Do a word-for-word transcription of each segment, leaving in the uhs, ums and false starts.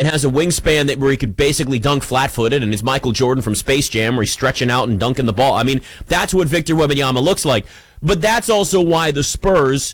and has a wingspan that where he could basically dunk flat-footed, and is Michael Jordan from Space Jam where he's stretching out and dunking the ball. I mean, that's what Victor Wembanyama looks like. But that's also why the Spurs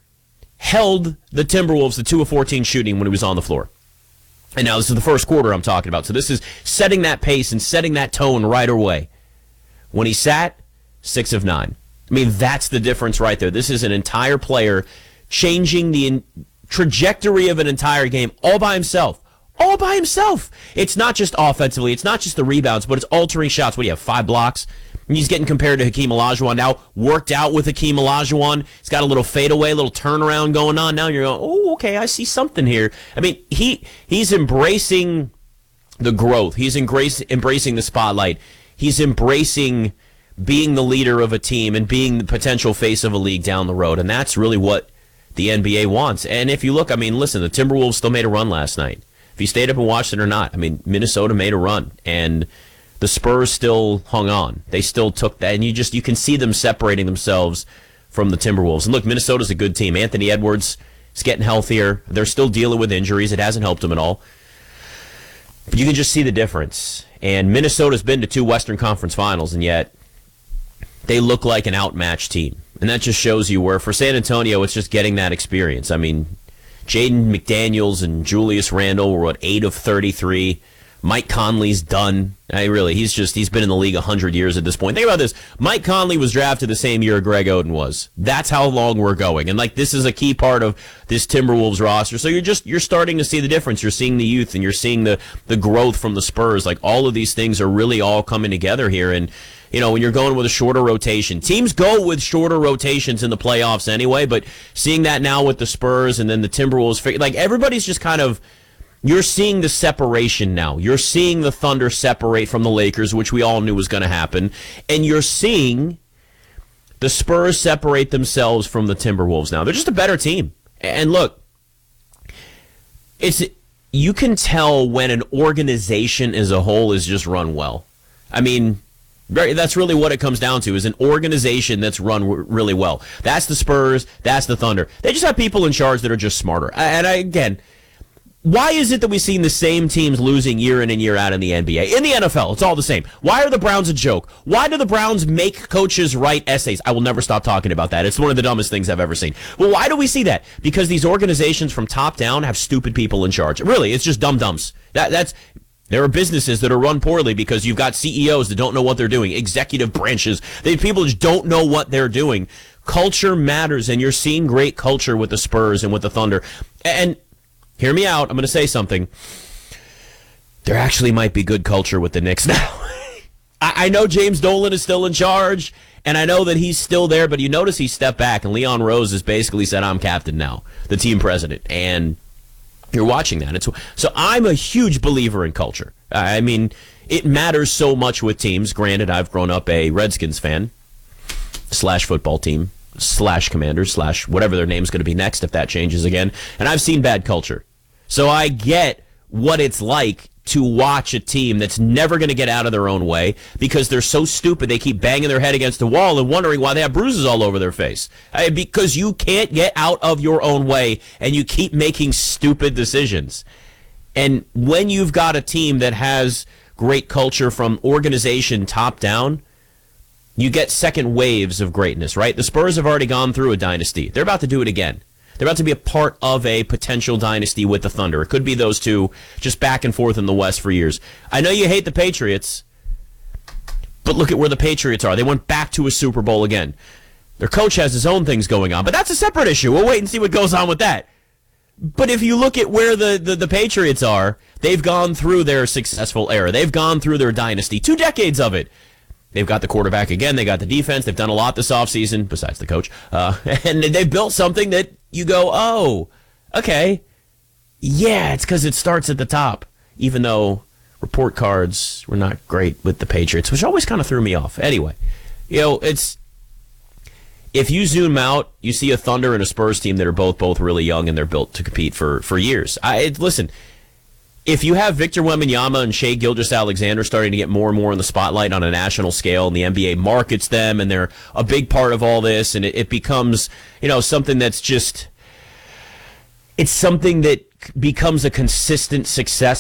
held the Timberwolves to two of fourteen shooting when he was on the floor. And now this is the first quarter I'm talking about. So this is setting that pace and setting that tone right away. When he sat, six of nine. I mean, that's the difference right there. This is an entire player changing the in- trajectory of an entire game all by himself. All by himself. It's not just offensively. It's not just the rebounds, but it's altering shots. What do you have, five blocks? And he's getting compared to Hakeem Olajuwon now. Worked out with Hakeem Olajuwon. He's got a little fadeaway, a little turnaround going on. Now you're going, oh, okay, I see something here. I mean, he he's embracing the growth. He's embrace, embracing the spotlight. He's embracing being the leader of a team and being the potential face of a league down the road. And that's really what the N B A wants. And if you look, I mean, listen, the Timberwolves still made a run last night. If you stayed up and watched it or not, I mean, Minnesota made a run. And the Spurs still hung on. They still took that, and you just you can see them separating themselves from the Timberwolves. And look, Minnesota's a good team. Anthony Edwards is getting healthier. They're still dealing with injuries. It hasn't helped them at all. But you can just see the difference. And Minnesota's been to two Western Conference Finals, and yet they look like an outmatched team. And that just shows you where, for San Antonio, it's just getting that experience. I mean, Jaden McDaniels and Julius Randle were at eight of thirty-three. Mike Conley's done. I really, he's just, he's been in the league one hundred years at this point. Think about this. Mike Conley was drafted the same year Greg Oden was. That's how long we're going. And, like, this is a key part of this Timberwolves roster. So you're just, you're starting to see the difference. You're seeing the youth and you're seeing the, the growth from the Spurs. Like, all of these things are really all coming together here. And, you know, when you're going with a shorter rotation, teams go with shorter rotations in the playoffs anyway, but seeing that now with the Spurs and then the Timberwolves, like, everybody's just kind of, you're seeing the separation now. You're seeing the Thunder separate from the Lakers, which we all knew was going to happen. And you're seeing the Spurs separate themselves from the Timberwolves now. They're just a better team. And look, it's you can tell when an organization as a whole is just run well. I mean, that's really what it comes down to, is an organization that's run really well. That's the Spurs. That's the Thunder. They just have people in charge that are just smarter. And I, again... why is it that we've seen the same teams losing year in and year out in the N B A? In the N F L, it's all the same. Why are the Browns a joke? Why do the Browns make coaches write essays? I will never stop talking about that. It's one of the dumbest things I've ever seen. Well, why do we see that? Because these organizations from top down have stupid people in charge. Really, it's just dum-dums. That, that's... There are businesses that are run poorly because you've got C E Os that don't know what they're doing, executive branches. They people just don't know what they're doing. Culture matters, and you're seeing great culture with the Spurs and with the Thunder. And... hear me out. I'm going to say something. There actually might be good culture with the Knicks now. I, I know James Dolan is still in charge, and I know that he's still there, but you notice he stepped back, and Leon Rose has basically said, I'm captain now, the team president. And you're watching that. It's, so I'm a huge believer in culture. I mean, it matters so much with teams. Granted, I've grown up a Redskins fan, slash football team, slash Commanders, slash whatever their name's going to be next if that changes again. And I've seen bad culture. So I get what it's like to watch a team that's never going to get out of their own way because they're so stupid they keep banging their head against the wall and wondering why they have bruises all over their face. I mean, because you can't get out of your own way and you keep making stupid decisions. And when you've got a team that has great culture from organization top down, you get second waves of greatness, right? The Spurs have already gone through a dynasty. They're about to do it again. They're about to be a part of a potential dynasty with the Thunder. It could be those two just back and forth in the West for years. I know you hate the Patriots, but look at where the Patriots are. They went back to a Super Bowl again. Their coach has his own things going on, but that's a separate issue. We'll wait and see what goes on with that. But if you look at where the, the, the Patriots are, they've gone through their successful era. They've gone through their dynasty, two decades of it. They've got the quarterback again. They got the defense. They've done a lot this offseason, besides the coach. Uh, and they've built something that you go, oh, okay. Yeah, it's because it starts at the top, even though report cards were not great with the Patriots, which always kind of threw me off. Anyway, you know, it's if you zoom out, you see a Thunder and a Spurs team that are both both really young, and they're built to compete for, for years. I it, Listen, if you have Victor Wembanyama and Shai Gilgeous-Alexander starting to get more and more in the spotlight on a national scale, and the N B A markets them, and they're a big part of all this, and it, it becomes, you know, something that's just, it's something that becomes a consistent success